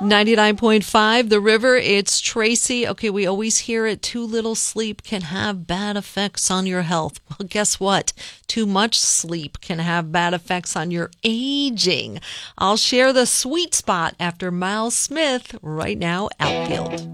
99.5 The River, it's Tracy. Okay, we always hear it. Too little sleep can have bad effects on your health. Well, guess what? Too much sleep can have bad effects on your aging. I'll share the sweet spot after Miles Smith right now, Outfield.